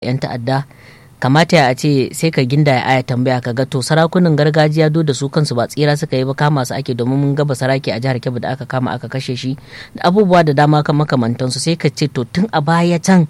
'yan ta'adda, kamata a ce sai ka ginda aya tambaya ka ga to sarakunan gargajiya do da su kansu ba tsira suka yi ba, kama su ake, domin mun gaba saraki a jihar Kebbi da aka kama aka kashe shi da abubuwa da dama kan makamantansu. Sai ka ce to tun a baya can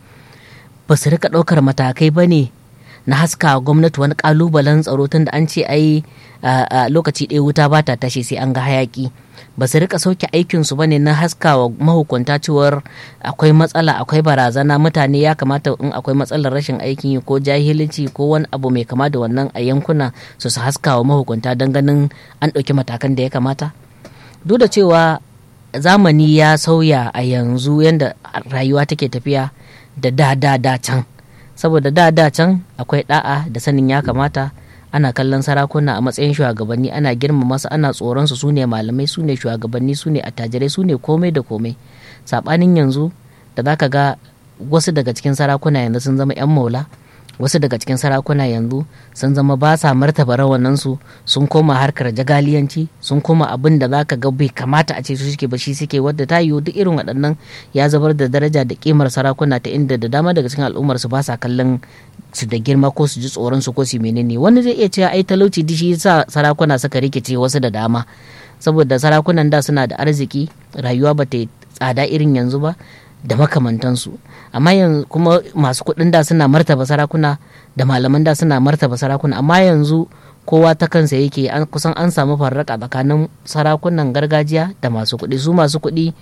ba su rika ɗaukar matakai ba ne na haska gwamnati wani kalubalen tsaro, tun da an ce ai lokaci ɗaya wuta ba ta tashi sai an ga hayaki. Ba su rika sauke aikinsu ba ne na haskawa mahukunta cewar akwai matsala, akwai barazana, mutane ya kamata in akwai matsalar rashin aikin yi ko jahilci ko wani abu mai kama da wannan a yankuna su haskawa mahukunta don ganin an ɗauki matakan da ya kamata. Duk da cewa zamani ya sauya a yanzu yadda rayuwa take tafiya da da can, saboda da can akwai da'a da sanin ya kamata, ana kallon sarakuna a matsayin shugabanni, ana girmama su, ana tsoron su, sune malamai, sune shugabanni, sune attajirai, sune komai da komai. Sabanin yanzu da zaka ga wasu daga cikin sarakuna yanzu sun zama 'yan maula, wasu daga cikin sarakuna yanzu sun zama ba sa martaba rawanan su, sun koma harkar jagaliyanci, sun koma abin da zaka ga bai kamata a ce su suke ba shi suke, wadda ta yiwu duk irin waɗannan ya zabar da daraja da kimar sarakuna, ta inda da dama daga cikin al'ummar su ba sa kallon su da girma ko su ji tsoron su ko su menene. Wani zai iya cewa ai talauci dishi yasa sarakuna suka rikice wasu da dama, saboda sarakunan da suna da arziki, rayuwa ba ta tsada irin yanzu ba da makamantansu. Amma yanzu kuma masu kuɗin da suna martaba sarakuna, da malaman da suna martaba sarakuna, amma yanzu kowa ta kansa yake, kusan an samu farraka tsakanin sarakunan gargajiya da masu kuɗi. Su masu kuɗi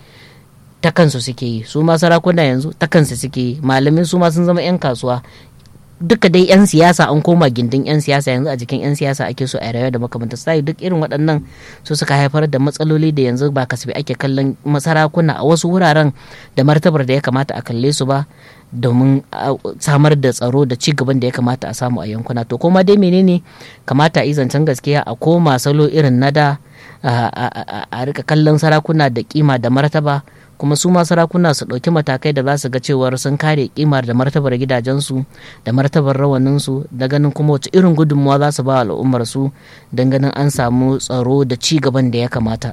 ta kansu suke yi, su ma sarakuna yanzu ta kansu suke yi, malamin su ma sun zama 'yan kasuwa. Duka dai 'yan siyasa, an koma gindin 'yan siyasa yanzu, a jikin 'yan siyasa ake so a rayuwa da makamantar sai. Duk irin waɗannan su suka haifar da matsaloli da yanzu ba kasafi ake kallon sarakuna a wasu wuraren da martabar da ya kamata a kalle su ba, domin samar da tsaro da ci gaban da ya kamata a samu a yankuna. To kuma dai menene, kamata a yi zancen gaskiya, a koma salo irin na da, a rika kallon sarakuna da kima da martaba, kuma su ma sarakuna su ɗauki matakai da za su ga cewar sun kare kimar da martabar gidajensu da martabar rawaninsu, da ganin kuma wace irin gudunmuwa za su ba al'ummarsu don ganin an samu tsaro da ci gaban da ya kamata.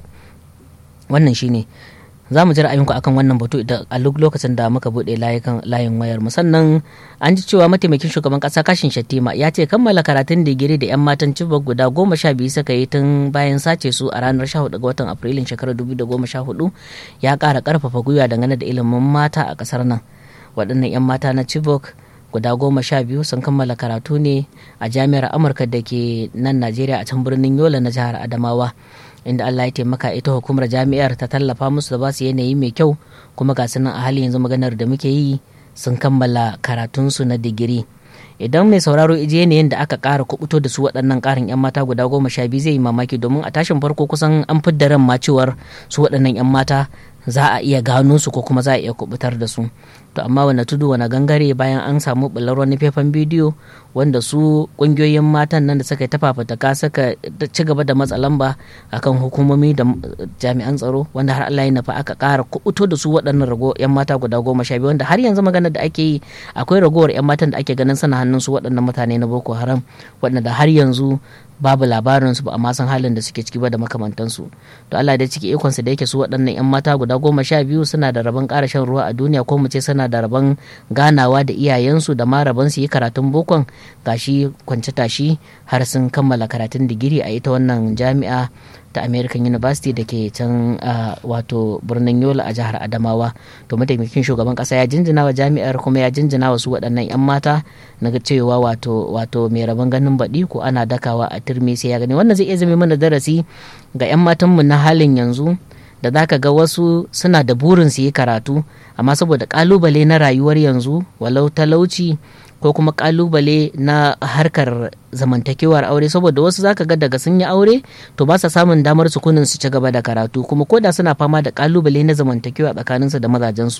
Wannan shine za mu ji ra'ayinku akan wannan batu a lokacin da muka buɗe layin wayar mu. Sannan an ji cewa mataimakin shugaban ƙasa Kashim Shettima ya ce kammala karatun digiri da 'yan matan Chibok guda 12 suka yi tun bayan sace su a ranar 14 ga watan Afrilun shekarar 2014 ya ƙara ƙarfafa gwiwa dangane da ilimin mata a ƙasar nan. Waɗannan 'yan mata na Chibok guda 12 sun kammala karatu ne a jami'ar Amurka da ke nan Najeriya a can birnin Yola na jihar Adamawa, inda Allah ya taimaka ita hukumar jami'ar ta tallafa musu da ba su yanayi mai kyau, kuma ga sunan a halin yanzu maganar da muke yi sun kammala karatunsu na digiri. Idan mai sauraro ije yanayin da aka ƙara kubuto da su waɗannan ƙarin 'yan mata guda 12 zai yi mamaki, domin a tashin farko kusan an fidda ran ma cewar su waɗannan 'yan mata za a iya gano su ko kuma za a iya kubutar da su. To amma wani tudu wani gangare, bayan an samu ɓullar wani faifan bidiyo wanda su ƙungiyoyin matan nan da suka yi tafafataka suka ci gaba da matsa lamba akan hukumomi da jami'an tsaro, wanda har Allah ya nufa aka ƙara kubuto da su waɗannan 'yan mata guda 12, wanda har yanzu maganar da ake yi akwai ragowar 'yan matan da ake ganin sana hannun su waɗannan mutane na Boko Haram, waɗanda har yanzu babu labarinsu ba a ma san halin da suke ciki ba da makamantansu. To Allah da ciki ikonsa da yake su waɗannan 'yan mata guda 12 suna da rabon ƙara shan ruwa a duniya, ko mu ce suna da rabon ganawa da iyayensu da ma rabon su yi karatun bokon, gashi kwance tashi har sun kammala karatun digiri a ita wannan jami'a ta American University da ke can wato birnin Yola a jihar Adamawa. To mataimakin shugaban kasa ya jinjina wa jami'ar, kuma ya jinjina wa su waɗannan 'yan mata na cewa wato mai rabon ganin baɗi ko ana dakawa a turmi sai ya gani. Wannan zai iya zama mana darasi ga 'yan matanmu na halin yanzu, da zaka ga wasu suna da burin su yi karatu, amma saboda kalubale na rayuwar yanzu, walau talauci ko kuma kalubale na harkar zamantakewar aure, saboda wasu zaka ga daga sun yi aure to ba sa samun damar sukunin su ci gaba da karatu, kuma koda suna fama da kalubale na zamantakewa tsakaninsu da mazajensu.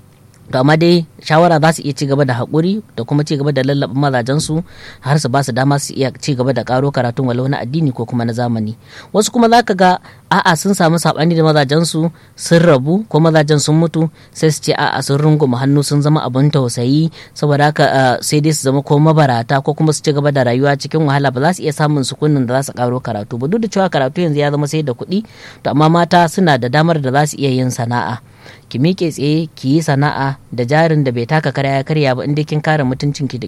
To amma dai shawara za su iya ci gaba da haƙuri da kuma ci gaba da lallaɓa mazajensu har su ba su dama su iya ci gaba da ƙaro karatun walau na addini ko kuma na zamani. Wasu kuma za ka ga a'a sun samu saɓani da mazajensu sun rabu ko mazajen sun mutu, sai su ce a'a sun runguma hannu sun zama abin tausayi, saboda haka sai dai su zama ko mabarata ko kuma su ci gaba da rayuwa cikin wahala, ba za su iya samun sukunin da za su ƙaro karatu ba. Duk da cewa karatu yanzu ya zama sai da kuɗi, to amma mata suna da damar da za su iya yin sana'a. ki miƙe tsaye ki yi sana'a da jarin da bai taka karya ya karya ba, inda kin kare mutuncin ki